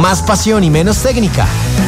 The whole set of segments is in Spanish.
más pasión y menos técnica.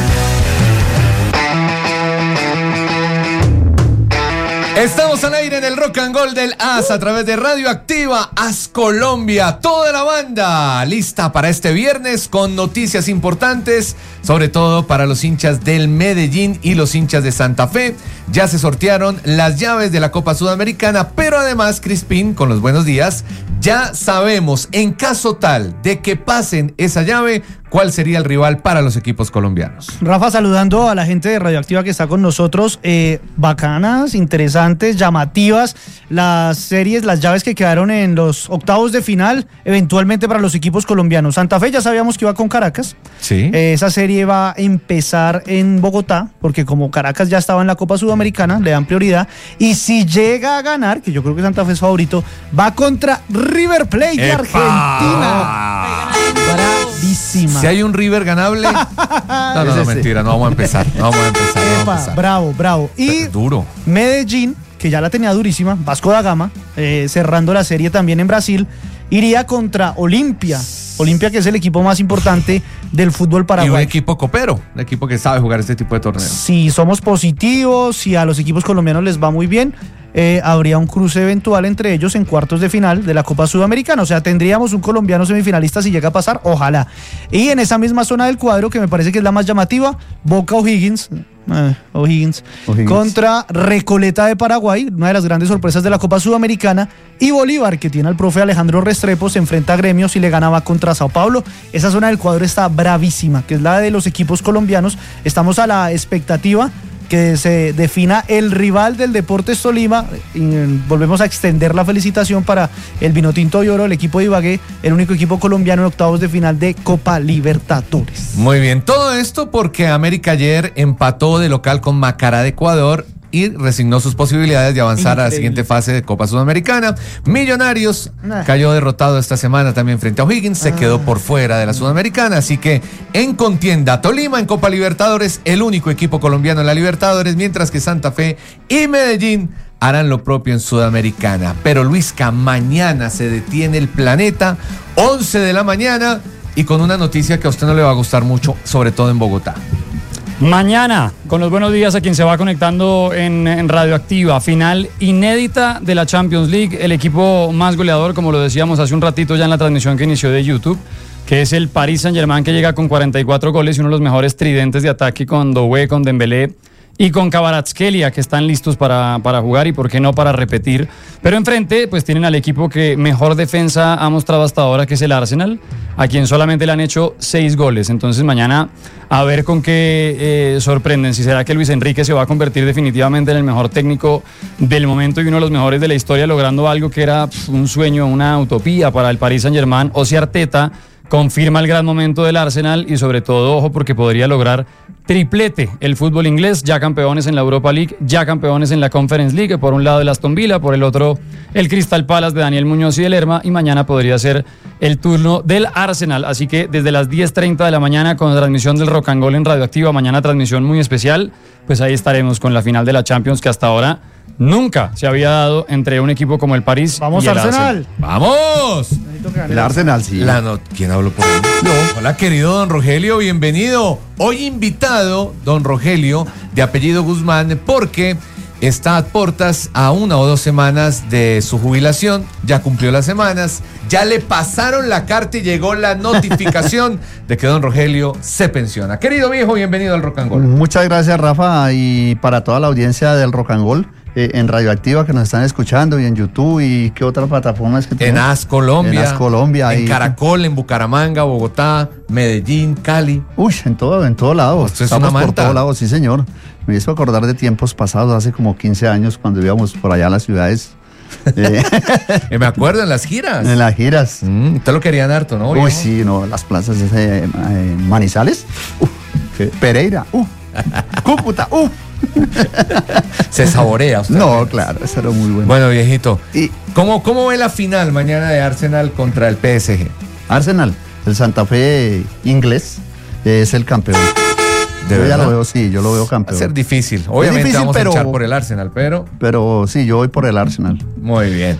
Estamos al aire en el Rock and Roll del AS a través de Radioactiva AS Colombia. Toda la banda lista para este viernes con noticias importantes, sobre todo para los hinchas del Medellín y los hinchas de Santa Fe. Ya se sortearon las llaves de la Copa Sudamericana, pero además, Crispín, con los buenos días, ya sabemos, en caso tal de que pasen esa llave, cuál sería el rival para los equipos colombianos. Rafa, saludando a la gente de Radioactiva que está con nosotros. Bacanas, interesantes, llamativas las series, las llaves que quedaron en los octavos de final, eventualmente para los equipos colombianos. Santa Fe ya sabíamos que iba con Caracas. Sí. Esa serie va a empezar en Bogotá, porque como Caracas ya estaba en la Copa Sudamericana, le dan prioridad. Y si llega a ganar, que yo creo que Santa Fe es favorito, va contra River Plate de Argentina. Bravísima. Si hay un River ganable. No, mentira, no vamos a empezar. Bravo. Y duro. Medellín, que ya la tenía durísima, Vasco da Gama, cerrando la serie también en Brasil, iría contra Olimpia, que es el equipo más importante del fútbol paraguayo. Y un equipo copero, un equipo que sabe jugar este tipo de torneos. Si somos positivos, si a los equipos colombianos les va muy bien, habría un cruce eventual entre ellos en cuartos de final de la Copa Sudamericana. O sea, tendríamos un colombiano semifinalista si llega a pasar, ojalá. Y en esa misma zona del cuadro, que me parece que es la más llamativa, Boca O'Higgins contra Recoleta de Paraguay, una de las grandes sorpresas de la Copa Sudamericana, y Bolívar, que tiene al profe Alejandro Restrepo, se enfrenta a Gremios y le ganaba contra Sao Paulo. Esa zona del cuadro está bravísima, que es la de los equipos colombianos. Estamos a la expectativa que se defina el rival del Deportes Tolima. Y volvemos a extender la felicitación para el Vinotinto y Oro, el equipo de Ibagué, el único equipo colombiano en octavos de final de Copa Libertadores. Muy bien, todo esto porque América ayer empató de local con Macará de Ecuador y resignó sus posibilidades de avanzar a la siguiente fase de Copa Sudamericana. Millonarios cayó derrotado esta semana también frente a O'Higgins, se quedó por fuera de la Sudamericana, así que en contienda Tolima en Copa Libertadores, el único equipo colombiano en la Libertadores, mientras que Santa Fe y Medellín harán lo propio en Sudamericana. Pero Luisca, mañana se detiene el planeta, 11 de la mañana, y con una noticia que a usted no le va a gustar mucho, sobre todo en Bogotá. Mañana, con los buenos días a quien se va conectando en Radioactiva, final inédita de la Champions League, el equipo más goleador, como lo decíamos hace un ratito ya en la transmisión que inició de YouTube, que es el Paris Saint-Germain, que llega con 44 goles y uno de los mejores tridentes de ataque con Doué, con Dembélé y con Kvaratskhelia, que están listos para jugar y por qué no para repetir. Pero enfrente pues tienen al equipo que mejor defensa ha mostrado hasta ahora, que es el Arsenal, a quien solamente le han hecho 6 goles. Entonces mañana a ver con qué sorprenden. Si será que Luis Enrique se va a convertir definitivamente en el mejor técnico del momento y uno de los mejores de la historia, logrando algo que era un sueño, una utopía para el Paris Saint-Germain, o si Arteta confirma el gran momento del Arsenal y sobre todo, ojo, porque podría lograr triplete el fútbol inglés, ya campeones en la Europa League, ya campeones en la Conference League, por un lado el Aston Villa, por el otro el Crystal Palace de Daniel Muñoz y del Lerma, y mañana podría ser el turno del Arsenal. Así que desde las 10:30 de la mañana con la transmisión del Rock and Roll en Radioactiva, mañana transmisión muy especial, pues ahí estaremos con la final de la Champions, que hasta ahora nunca se había dado entre un equipo como el París ¡Vamos, y el Arsenal! ¡Vamos! El Arsenal, sí. ¿Quién habló por ahí? No. Hola, querido don Rogelio, bienvenido. Hoy invitado, don Rogelio, de apellido Guzmán, porque está a portas a 1 o 2 semanas de su jubilación. Ya cumplió las semanas, ya le pasaron la carta y llegó la notificación de que don Rogelio se pensiona. Querido viejo, bienvenido al Rock and Roll. Muchas gracias, Rafa, y para toda la audiencia del Rock and Roll. En Radioactiva, que nos están escuchando, y en YouTube, y qué otras plataformas que tenemos. En AS Colombia. En AS Colombia. En Caracol, en Bucaramanga, Bogotá, Medellín, Cali. Uy, en todo lado. Estamos por todo lado, sí, señor. Me hizo acordar de tiempos pasados, hace como 15 años, cuando íbamos por allá a las ciudades. Me acuerdo, en las giras. En las giras. Usted lo querían harto, ¿no? Uy, sí, no, las plazas de Manizales. Pereira. Cúcuta. Se saborea usted. No, claro, eso era muy bueno. Bueno, viejito, ¿cómo ve la final mañana de Arsenal contra el PSG? Arsenal, el Santa Fe inglés, es el campeón. Yo ya lo veo, sí, yo lo veo campeón. Va a ser difícil. Obviamente vamos a echar por el Arsenal, pero... Pero sí, yo voy por el Arsenal. Muy bien.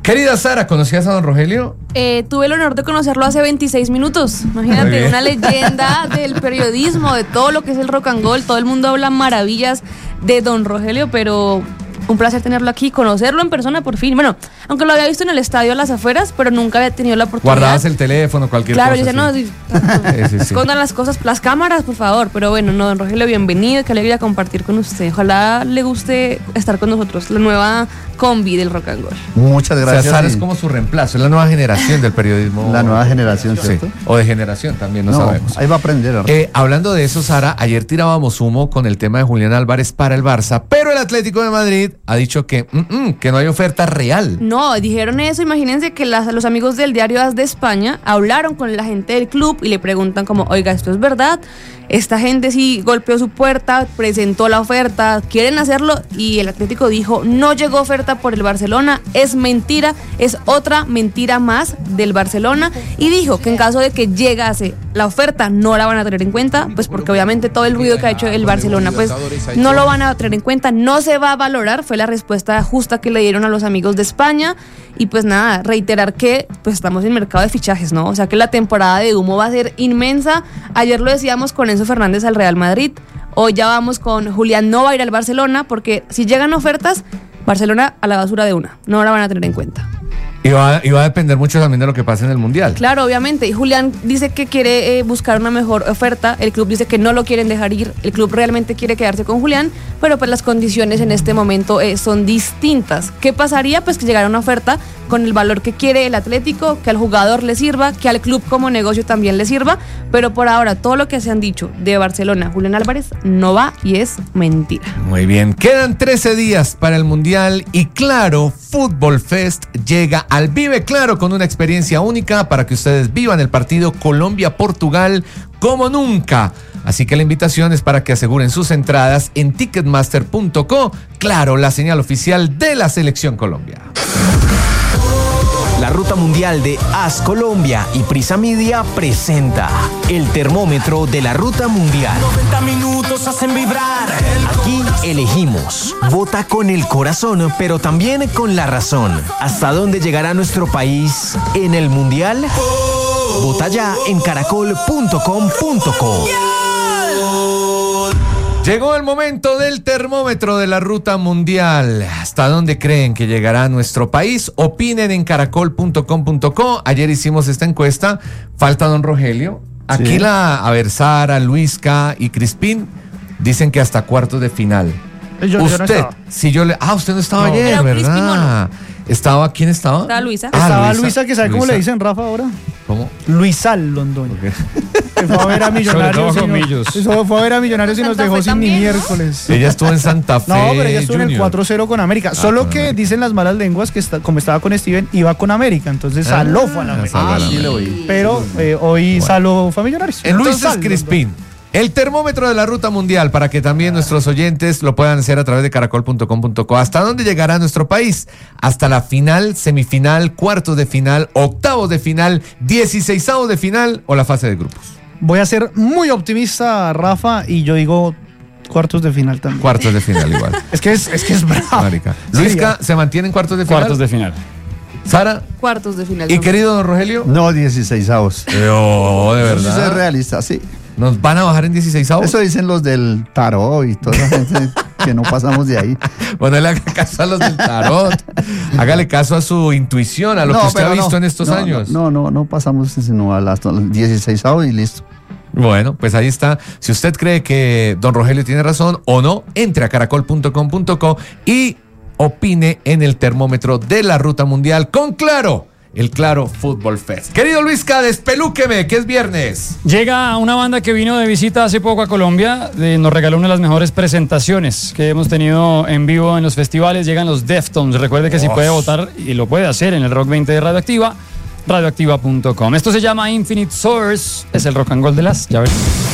Querida Sara, ¿conocías a don Rogelio? Tuve el honor de conocerlo hace 26 minutos. Imagínate, una leyenda del periodismo, de todo lo que es el rock and roll. Todo el mundo habla maravillas de don Rogelio, pero un placer tenerlo aquí, conocerlo en persona por fin. Bueno, aunque lo había visto en el estadio a las afueras, pero nunca había tenido la oportunidad. Guardabas el teléfono, cualquier cosa. Claro, yo decía, no, escondan las cosas, las cámaras, por favor. Pero bueno, no, don Rogelio, bienvenido, qué alegría compartir con usted. Ojalá le guste estar con nosotros, la nueva combi del rock and roll. Muchas gracias. O sea, Sara es como su reemplazo, es la nueva generación del periodismo. La nueva generación, ¿cierto? Sí. O de generación también, no sabemos. Ahí va a aprender. Hablando de eso, Sara, ayer tirábamos humo con el tema de Julián Álvarez para el Barça, pero el Atlético de Madrid ha dicho que no hay oferta real. No, dijeron eso. Imagínense que los amigos del diario AS de España hablaron con la gente del club y le preguntan como, oiga, ¿esto es verdad? Esta gente sí golpeó su puerta, presentó la oferta, ¿quieren hacerlo? Y el Atlético dijo, no llegó oferta por el Barcelona, es mentira, es otra mentira más del Barcelona. Y dijo que en caso de que llegase la oferta no la van a tener en cuenta, pues porque obviamente todo el ruido que ha hecho el Barcelona pues no lo van a tener en cuenta, no se va a valorar, fue la respuesta justa que le dieron a los amigos de España. Y pues nada, reiterar que pues estamos en mercado de fichajes, ¿no? O sea que la temporada de humo va a ser inmensa. Ayer lo decíamos con Enzo Fernández al Real Madrid, hoy ya vamos con Julián, no va a ir al Barcelona porque si llegan ofertas, Barcelona a la basura de una, no la van a tener en cuenta. Y va a depender mucho también de lo que pase en el Mundial. Claro, obviamente. Y Julián dice que quiere buscar una mejor oferta. El club dice que no lo quieren dejar ir. El club realmente quiere quedarse con Julián, pero pues las condiciones en este momento son distintas. ¿Qué pasaría? Pues que llegara una oferta con el valor que quiere el Atlético, que al jugador le sirva, que al club como negocio también le sirva. Pero por ahora, todo lo que se han dicho de Barcelona, Julián Álvarez, no va y es mentira. Muy bien. Quedan 13 días para el Mundial y Claro Fútbol Fest llega al Vive Claro con una experiencia única para que ustedes vivan el partido Colombia-Portugal como nunca. Así que la invitación es para que aseguren sus entradas en ticketmaster.co. Claro, la señal oficial de la Selección Colombia. La Ruta Mundial de AS Colombia y Prisa Media presenta el termómetro de la Ruta Mundial. 90 minutos hacen vibrar. Aquí elegimos. Vota con el corazón, pero también con la razón. ¿Hasta dónde llegará nuestro país en el Mundial? Vota ya en caracol.com.co. Llegó el momento del termómetro de la Ruta Mundial. ¿Hasta dónde creen que llegará nuestro país? Opinen en caracol.com.co. Ayer hicimos esta encuesta. Falta don Rogelio. Aquí Sara, Luisca y Crispín dicen que hasta cuartos de final. Yo no estaba. Usted no estaba ayer, Pero ¿verdad? ¿Quién estaba? Estaba Luisa. Estaba Luisa, que sabe cómo le dicen Rafa ahora. ¿Cómo? Luisal Londoño. Okay. Que fue a ver a Millonarios. Fue a ver a Millonarios y nos dejó sin ni miércoles. Ella estuvo en Santa Fe. No, pero ella estuvo en el 4-0 con América. Solo que dicen las malas lenguas que como estaba con Steven, iba con América. Entonces Saló fue a la América. Sí lo vi. Pero hoy Saló fue a Millonarios. Entonces, Crispín, el termómetro de la Ruta Mundial para que también nuestros oyentes lo puedan hacer a través de caracol.com.co. ¿Hasta dónde llegará nuestro país? ¿Hasta la final, semifinal, cuartos de final, octavos de final, 16avos de final o la fase de grupos? Voy a ser muy optimista, Rafa, y yo digo cuartos de final también. Cuartos de final igual. es que es bravo. Marica. Luisca, ¿se mantiene en cuartos de final? Cuartos de final. Sara. Cuartos de final. ¿Y querido don Rogelio? No, 16avos. No, de Eso sí verdad. es realista, sí. ¿Nos van a bajar en 16avos? Eso dicen los del tarot y toda esa gente que no pasamos de ahí. Bueno, le haga caso a los del tarot. Hágale caso a su intuición, a lo que usted ha visto en estos años. No pasamos sino a las 16avos y listo. Bueno, pues ahí está. Si usted cree que don Rogelio tiene razón o no, entre a caracol.com.co y opine en el termómetro de la Ruta Mundial con Claro, el Claro Fútbol Fest. Querido Luisca, despelúqueme, que es viernes. Llega una banda que vino de visita hace poco a Colombia, nos regaló una de las mejores presentaciones que hemos tenido en vivo en los festivales. Llegan los Deftones. Recuerde que si puede votar, y lo puede hacer en el Rock 20 de Radioactiva, radioactiva.com. Esto se llama Infinite Source, es el rock and roll de las llaves.